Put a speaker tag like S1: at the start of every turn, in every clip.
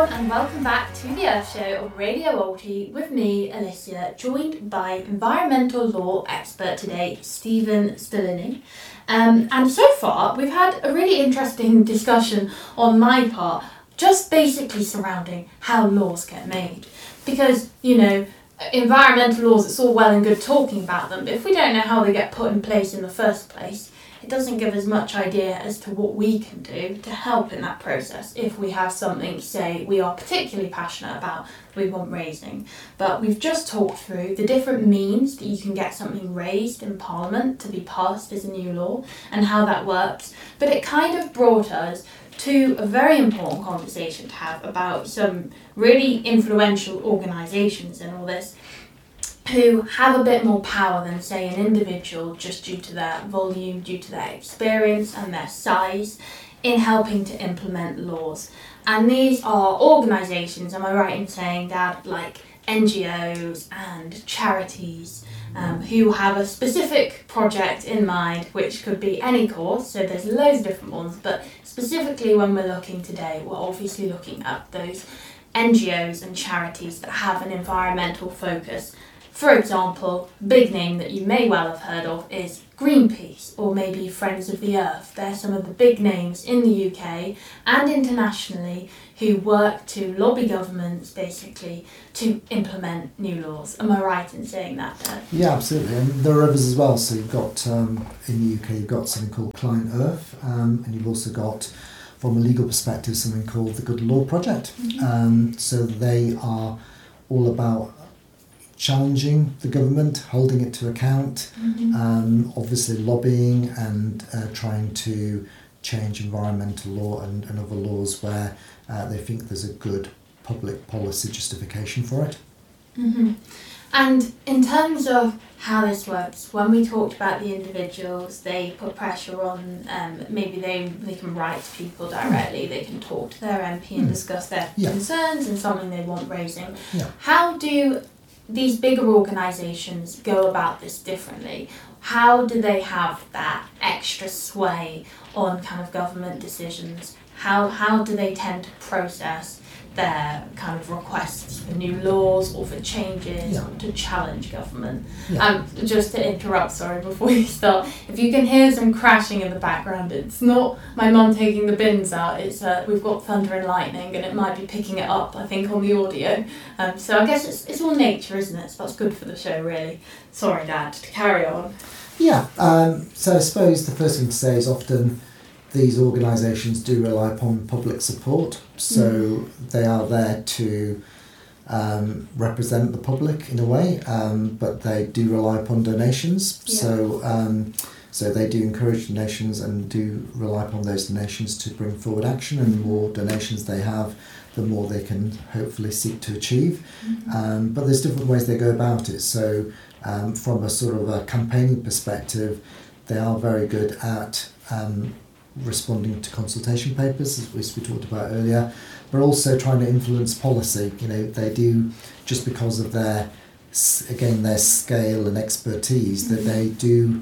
S1: and welcome back to the Earth Show on Radio Alti with me, Alicia, joined by environmental law expert today, Stephen Stellini. And so far, we've had a really interesting discussion on my part, just basically surrounding how laws get made. Because, environmental laws, it's all well and good talking about them, but if we don't know how they get put in place in the first place, it doesn't give us much idea as to what we can do to help in that process if we have something, say, we are particularly passionate about, we want raising. But we've just talked through the different means that you can get something raised in Parliament to be passed as a new law and how that works. But it kind of brought us to a very important conversation to have about some really influential organisations in all this, who have a bit more power than, say, an individual just due to their volume, due to their experience and their size in helping to implement laws. And these are organisations, am I right in saying that, like NGOs and charities who have a specific project in mind, which could be any cause, so there's loads of different ones, but specifically when we're looking today, we're obviously looking at those NGOs and charities that have an environmental focus. For example, big name that you may well have heard of is Greenpeace or maybe Friends of the Earth. They're some of the big names in the UK and internationally who work to lobby governments basically to implement new laws. Am I right in saying that, Dad?
S2: Yeah, absolutely. And there are others as well. So you've got, in the UK, you've got something called Client Earth, and you've also got, from a legal perspective, something called the Good Law Project.
S1: Mm-hmm.
S2: So they are all about challenging the government, holding it to account, obviously lobbying and trying to change environmental law and other laws where they think there's a good public policy justification for it.
S1: Mm-hmm. And in terms of how this works, when we talked about the individuals, they put pressure on, maybe they can write to people directly, they can talk to their MP and discuss their concerns and something they want raising.
S2: Yeah.
S1: How do these bigger organisations go about this differently? How do they have that extra sway on kind of government decisions? How do they tend to process their kind of requests for new laws or for changes or to challenge government? Just to interrupt, sorry, before you start, if you can hear some crashing in the background, it's not my mum taking the bins out, it's we've got thunder and lightning and it might be picking it up, I think, on the audio. So I guess it's all nature, isn't it? So that's good for the show, really. Sorry, Dad, to carry on.
S2: Yeah, so I suppose the first thing to say is often these organisations do rely upon public support, so they are there to represent the public in a way, but they do rely upon donations. So they do encourage donations and do rely upon those donations to bring forward action, and the more donations they have, the more they can hopefully seek to achieve. But there's different ways they go about it. So from a sort of a campaigning perspective, they are very good at responding to consultation papers, as we talked about earlier, but also trying to influence policy. They do, just because of their scale and expertise, that they do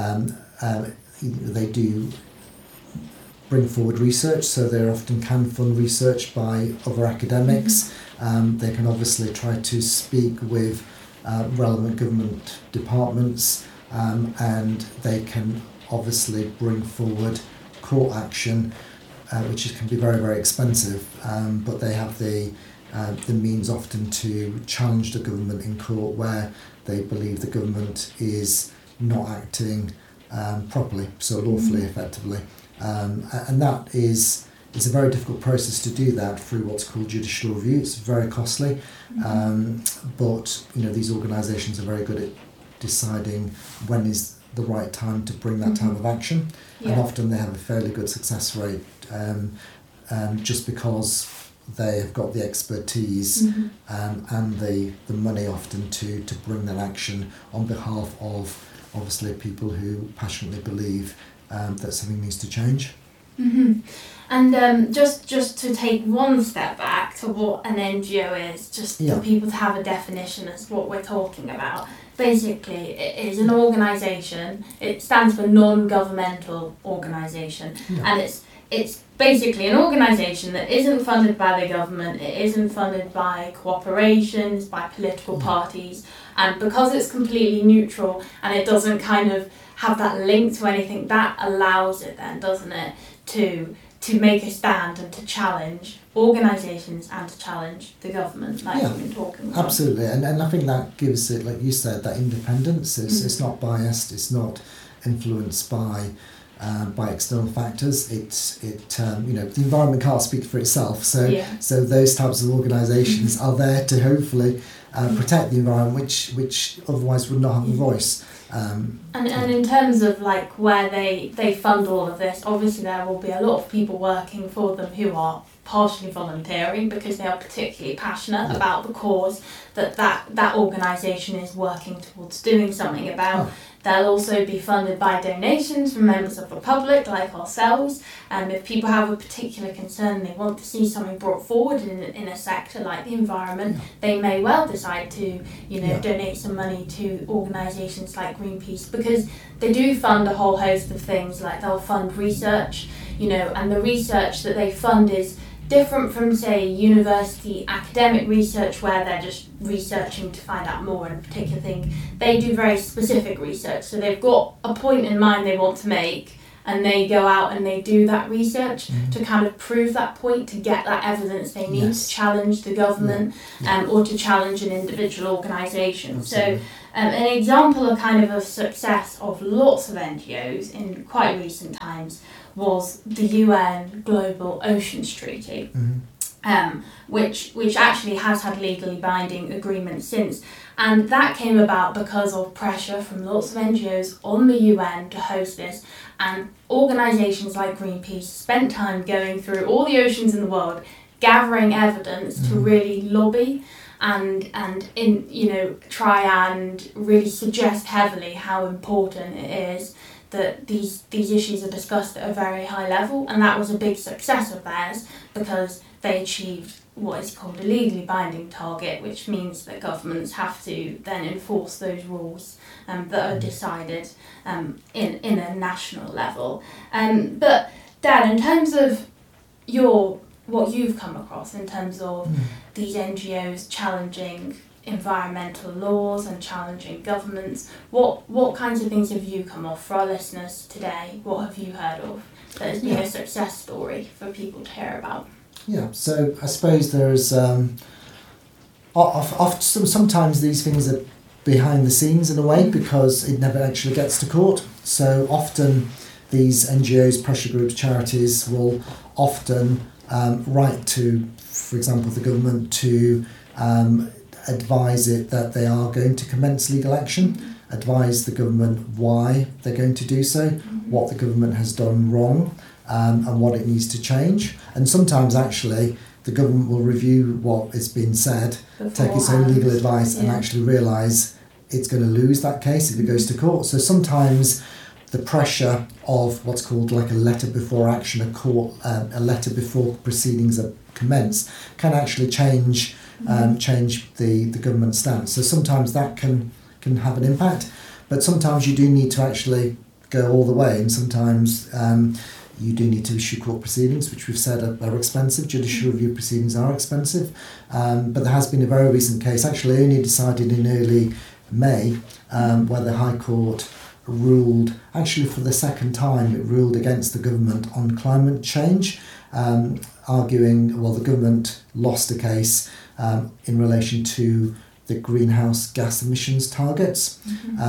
S2: bring forward research, so they often can fund research by other academics. They can obviously try to speak with relevant government departments, and they can obviously bring forward court action, which can be very, very expensive, but they have the means often to challenge the government in court where they believe the government is not acting properly, so lawfully, effectively. And that is a very difficult process to do that through what's called judicial review. It's very costly, but these organisations are very good at deciding when is the right time to bring that type of action, and often they have a fairly good success rate, just because they have got the expertise and the money often to bring that action on behalf of obviously people who passionately believe that something needs to change.
S1: And just to take one step back to what an NGO is, just for people to have a definition as what we're talking about. Basically, it is an organisation. It stands for non-governmental organisation, and it's basically an organisation that isn't funded by the government, it isn't funded by corporations, by political parties, and because it's completely neutral and it doesn't kind of have that link to anything, that allows it then, doesn't it, to make a stand and to challenge organisations and to challenge the government, like you've been talking about.
S2: Absolutely, and I think that gives it, like you said, that independence. It's not biased, it's not influenced by external factors. The environment can't speak for itself, so those types of organisations are there to hopefully protect the environment, which otherwise would not have a voice.
S1: And in terms of like where they fund all of this, obviously there will be a lot of people working for them who are partially volunteering because they are particularly passionate about the cause that organisation is working towards doing something about. They'll also be funded by donations from members of the public like ourselves, and if people have a particular concern, they want to see something brought forward in a sector like the environment, they may well decide to donate some money to organisations like Greenpeace, because they do fund a whole host of things. Like they'll fund research, and the research that they fund is different from, say, university academic research where they're just researching to find out more on a particular thing. They do very specific research, so they've got a point in mind they want to make, and they go out and they do that research to kind of prove that point, to get that evidence they need to challenge the government or to challenge an individual organisation. So an example of kind of a success of lots of NGOs in quite recent times was the UN Global Oceans Treaty, which actually has had legally binding agreements since. And that came about because of pressure from lots of NGOs on the UN to host this. And organisations like Greenpeace spent time going through all the oceans in the world, gathering evidence to really lobby and try and really suggest heavily how important it is that these issues are discussed at a very high level. And that was a big success of theirs because they achieved what is called a legally binding target, which means that governments have to then enforce those rules that are decided in a national level. But Dan, in terms of what you've come across in terms of these NGOs challenging environmental laws and challenging governments, what kinds of things have you come off for our listeners today? What have you heard of that has been a success story for people to hear about?
S2: Yeah, so I suppose there's sometimes these things are behind the scenes in a way because it never actually gets to court. So often these NGOs, pressure groups, charities will often write to, for example, the government to advise it that they are going to commence legal action, advise the government why they're going to do so, what the government has done wrong, and what it needs to change. And sometimes actually the government will review what has been said, take its own legal advice and actually realise it's going to lose that case if it goes to court. So sometimes the pressure of what's called like a letter before action, a letter before proceedings are commenced, can actually change the government stance. So sometimes that can have an impact, but sometimes you do need to actually go all the way, and sometimes you do need to issue court proceedings, which we've said are expensive. Judicial review proceedings are expensive, but there has been a very recent case, actually only decided in early May, where the High Court ruled, actually for the second time, it ruled against the government on climate change, arguing, well, the government lost a case in relation to the greenhouse gas emissions targets.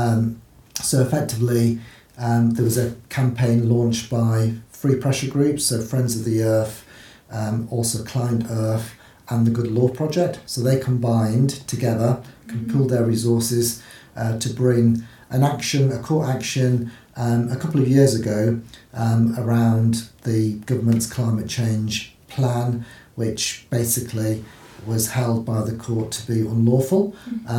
S2: So effectively, there was a campaign launched by three pressure groups, so Friends of the Earth, also Climate Earth, and the Good Law Project. So they combined together, pooled their resources to bring a court action a couple of years ago around the government's climate change plan, which basically was held by the court to be unlawful,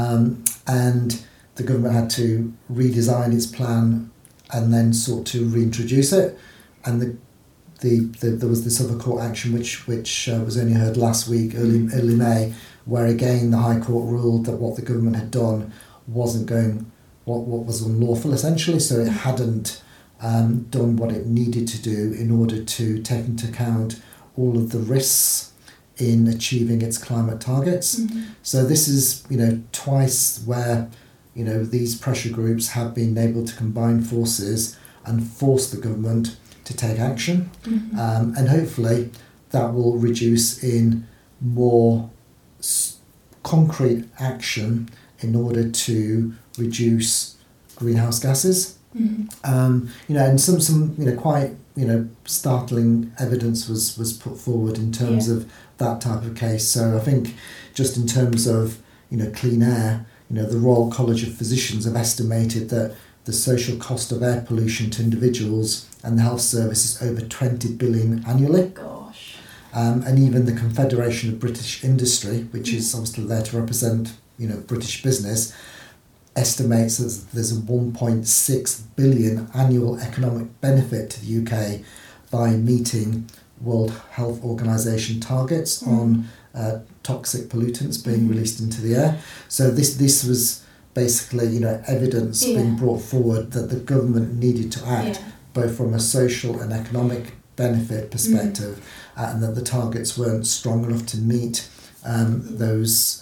S2: and the government had to redesign its plan and then sought to reintroduce it. And there was this other court action which was only heard last week, early May, where again the High Court ruled that what the government had done wasn't going what was unlawful essentially, so it hadn't done what it needed to do in order to take into account all of the risks in achieving its climate targets. So this is, twice where, these pressure groups have been able to combine forces and force the government to take action. And hopefully that will reduce in more concrete action in order to reduce greenhouse gases. And some quite startling evidence was put forward in terms of that type of case. So I think just in terms of clean air, the Royal College of Physicians have estimated that the social cost of air pollution to individuals and the health service is over 20 billion annually.
S1: Gosh.
S2: And even the Confederation of British Industry, which is obviously there to represent British business, estimates that there's a 1.6 billion annual economic benefit to the UK by meeting World Health Organization targets on toxic pollutants being released into the air. So this was basically evidence being brought forward that the government needed to act both from a social and economic benefit perspective, and that the targets weren't strong enough to meet those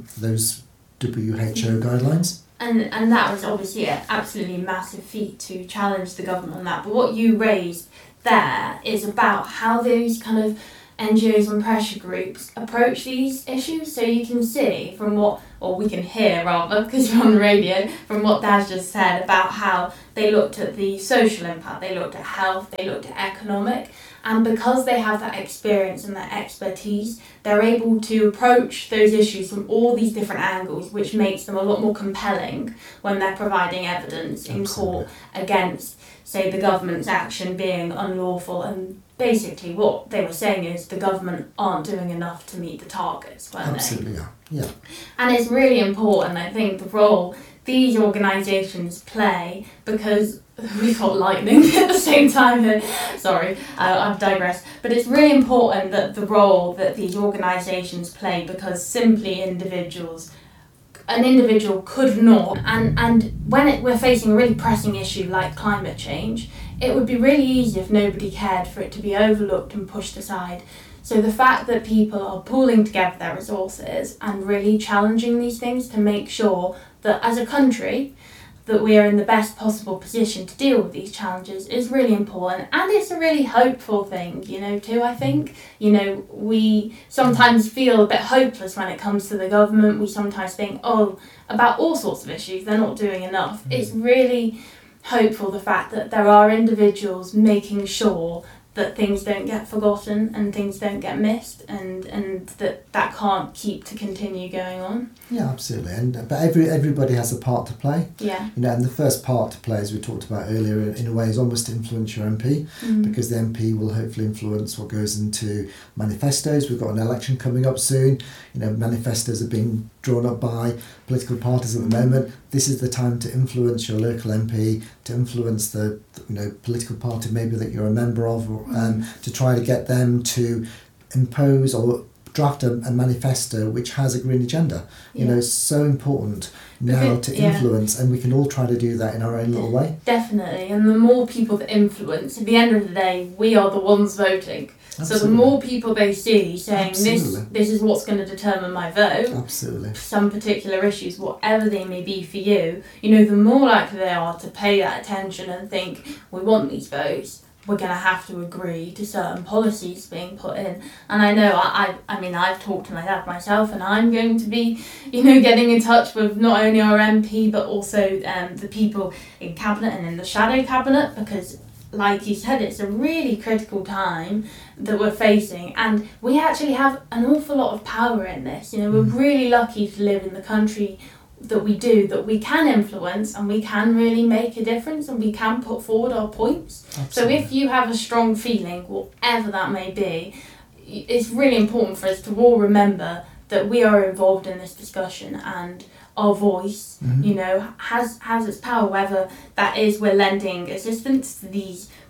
S2: WHO guidelines.
S1: And that was obviously an absolutely massive feat to challenge the government on that. But what you raised there is about how those kind of NGOs and pressure groups approach these issues. So you can see from what, or we can hear rather, because you're on the radio, from what Daz just said about how they looked at the social impact, they looked at health, they looked at economic, and because they have that experience and that expertise, they're able to approach those issues from all these different angles, which makes them a lot more compelling when they're providing evidence in court against, say, the government's action being unlawful. And basically what they were saying is the government aren't doing enough to meet the targets, weren't
S2: Absolutely,
S1: they?
S2: yeah.
S1: And it's really important, I think, the role these organisations play, because we've got lightning at the same time here. Sorry, I've digressed. But it's really important that the role that these organisations play, because simply an individual could not. And when we're facing a really pressing issue like climate change, it would be really easy if nobody cared for it to be overlooked and pushed aside. So the fact that people are pooling together their resources and really challenging these things to make sure that as a country that we are in the best possible position to deal with these challenges is really important. And it's a really hopeful thing, too, I think. We sometimes feel a bit hopeless when it comes to the government. We sometimes think, about all sorts of issues, they're not doing enough. It's really hopeful, the fact that there are individuals making sure that things don't get forgotten and things don't get missed, and that can't keep to continue going on.
S2: Yeah, absolutely. But everybody has a part to play.
S1: Yeah.
S2: And the first part to play, as we talked about earlier, in a way is almost to influence your MP, because the MP will hopefully influence what goes into manifestos. We've got an election coming up soon. Manifestos are being drawn up by political parties at the moment. This is the time to influence your local MP, to influence the political party maybe that you're a member of, or, to try to get them to impose or draft a manifesto which has a green agenda. It's so important now to influence, and we can all try to do that in our own little way.
S1: Definitely, and the more people that influence, at the end of the day, we are the ones voting. Absolutely. So the more people they see saying this is what's going to determine my vote,
S2: Absolutely.
S1: Some particular issues, whatever they may be for you, the more likely they are to pay that attention and think, we want these votes, we're going to have to agree to certain policies being put in. And I know, I've talked to my dad myself, and I'm going to be, getting in touch with not only our MP, but also the people in Cabinet and in the shadow Cabinet, because like you said, it's a really critical time that we're facing, and we actually have an awful lot of power in this. We're really lucky to live in the country that we do, that we can influence and we can really make a difference and we can put forward our points. Absolutely. So if you have a strong feeling, whatever that may be, it's really important for us to all remember that we are involved in this discussion, and our voice, has its power, whether that is we're lending assistance to these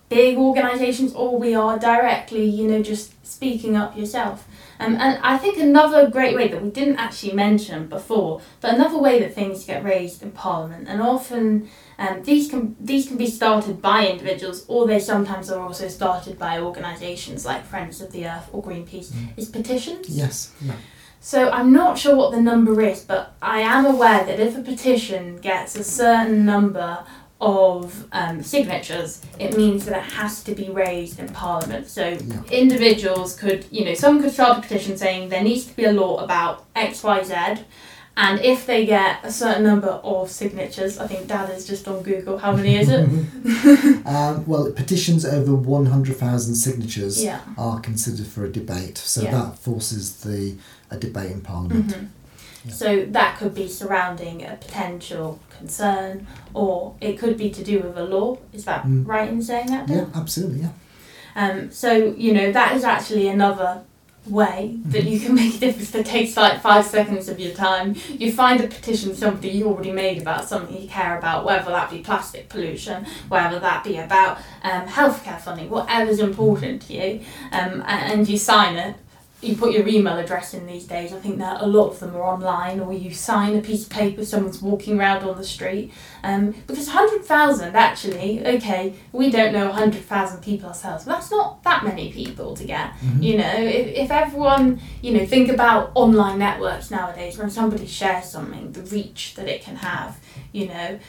S1: big organisations, or we are directly, you know, just speaking up yourself. And I think another great way that we didn't actually mention before, but another way that things get raised in Parliament, and often these can be started by individuals, or they sometimes are also started by organisations like Friends of the Earth or Greenpeace, is petitions.
S2: Yes. Yeah.
S1: So I'm not sure what the number is, but I am aware that if a petition gets a certain number of signatures, it means that it has to be raised in Parliament. So individuals could, you know, someone could start a petition saying there needs to be a law about X, Y, Z, and if they get a certain number of signatures, I think Dad is just on Google, how many is it?
S2: Well, petitions over 100,000 signatures are considered for a debate, so that forces a debate in Parliament.
S1: Mm-hmm. So that could be surrounding a potential concern, or it could be to do with a law. Is that right in saying that?
S2: Yeah, absolutely, yeah.
S1: So, you know, that is actually another way that you can make a difference that takes like 5 seconds of your time. You find a petition somebody you already made about something you care about, whether that be plastic pollution, whether that be about healthcare funding, whatever's important to you, and you sign it. You put your email address in these days. I think that a lot of them are online, or you sign a piece of paper someone's walking around on the street. Because 100,000, actually, okay, we don't know 100,000 people ourselves, but that's not that many people to get.
S2: Mm-hmm.
S1: You know, if everyone, you know, think about online networks nowadays, when somebody shares something, the reach that it can have, you know,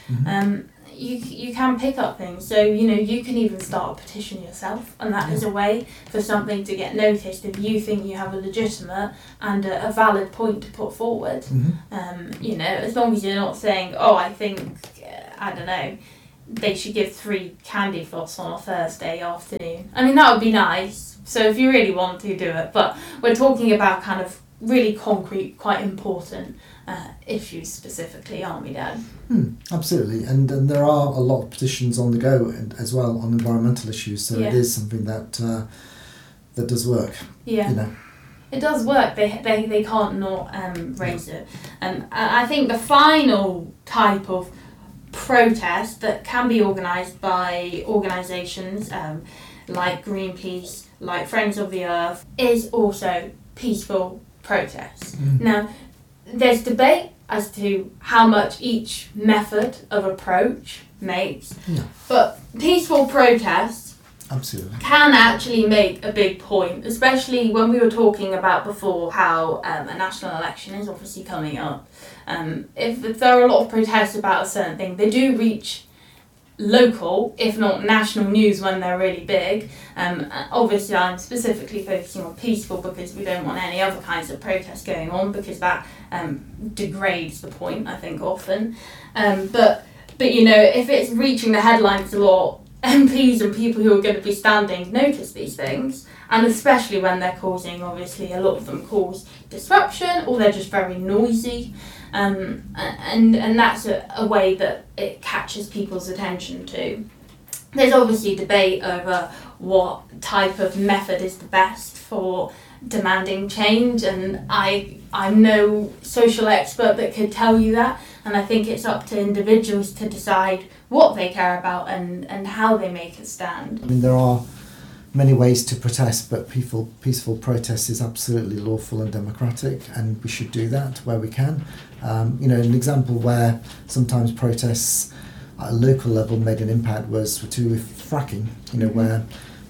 S1: you can pick up things. So, you know, you can even start a petition yourself, and that is a way for something to get noticed if you think you have a legitimate and a valid point to put forward. You know, as long as you're not saying, oh, I think, I don't know, they should give 3 candy floss on a Thursday afternoon. I mean, that would be nice. So if you really want to, do it. But we're talking about kind of really concrete, quite important issues specifically, aren't we, Dad?
S2: Absolutely, and there are a lot of petitions on the go as well on environmental issues, so it is something that does work.
S1: Yeah,
S2: you know.
S1: It does work. They can't not raise it. I think the final type of protest that can be organised by organisations like Greenpeace, like Friends of the Earth, is also peaceful protests. Now, there's debate as to how much each method of approach makes, but peaceful protests can actually make a big point, especially when we were talking about before how a national election is obviously coming up. If there are a lot of protests about a certain thing, they do reach local, if not national news when they're really big. Obviously I'm specifically focusing on peaceful because we don't want any other kinds of protests going on, because that degrades the point, I think, often. But you know, if it's reaching the headlines a lot, MPs and people who are going to be standing notice these things, and especially when they're causing, obviously a lot of them cause disruption, or they're just very noisy. And that's a way that it catches people's attention too. There's obviously debate over what type of method is the best for demanding change, and I'm no social expert that could tell you that, and I think it's up to individuals to decide what they care about and how they make a stand.
S2: I mean, there are many ways to protest, but peaceful protest is absolutely lawful and democratic, and we should do that where we can. You know, an example where sometimes protests at a local level made an impact was to do with fracking, you know, where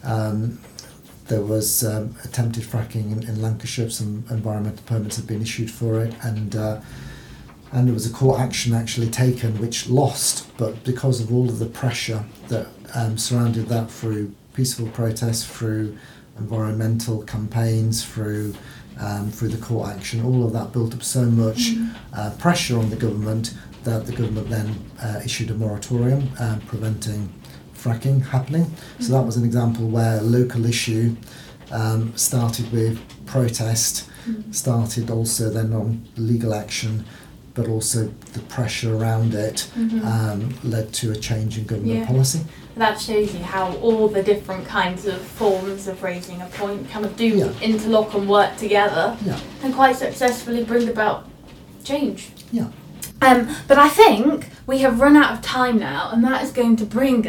S2: there was attempted fracking in Lancashire. Some environmental permits had been issued for it, and there was a court action actually taken which lost, but because of all of the pressure that surrounded that through peaceful protests, through environmental campaigns, through the court action, all of that built up so much pressure on the government that the government then issued a moratorium preventing fracking happening. So that was an example where a local issue started with protest, started also then on legal action, but also the pressure around it led to a change in government policy.
S1: That shows you how all the different kinds of forms of raising a point kind of do interlock and work together and quite successfully bring about change.
S2: Yeah.
S1: But I think we have run out of time now, and that is going to bring us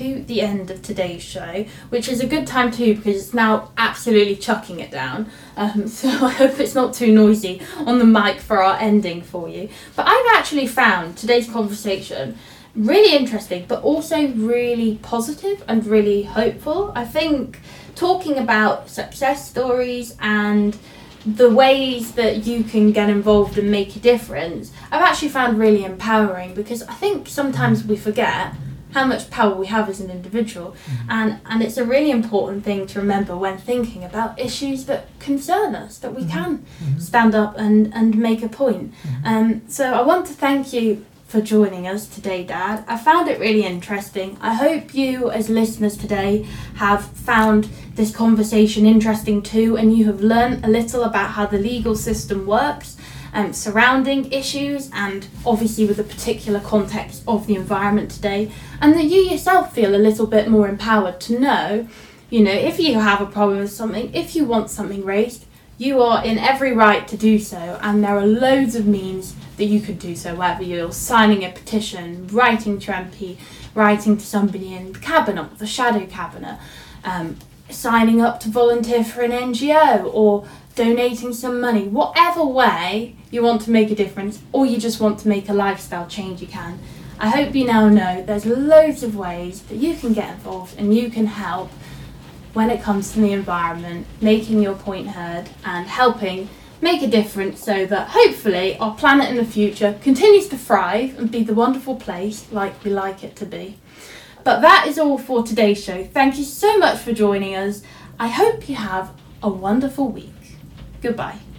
S1: to the end of today's show, which is a good time too because it's now absolutely chucking it down. So I hope it's not too noisy on the mic for our ending for you. But I've actually found today's conversation really interesting, but also really positive and really hopeful. I think talking about success stories and the ways that you can get involved and make a difference, I've actually found really empowering, because I think sometimes we forget how much power we have as an individual, and it's a really important thing to remember when thinking about issues that concern us, that we can stand up and make a point. So I want to thank you for joining us today, Dad. I found it really interesting. I hope you as listeners today have found this conversation interesting too, and you have learned a little about how the legal system works surrounding issues, and obviously with the particular context of the environment today, and that you yourself feel a little bit more empowered to know, if you have a problem with something, if you want something raised, you are in every right to do so, and there are loads of means that you could do so, whether you're signing a petition, writing to MP, writing to somebody in the cabinet, the shadow cabinet, signing up to volunteer for an NGO, or donating some money. Whatever way you want to make a difference, or you just want to make a lifestyle change, you can. I hope you now know there's loads of ways that you can get involved and you can help when it comes to the environment, making your point heard and helping make a difference so that hopefully our planet in the future continues to thrive and be the wonderful place like we like it to be. But that is all for today's show. Thank you so much for joining us. I hope you have a wonderful week. Goodbye.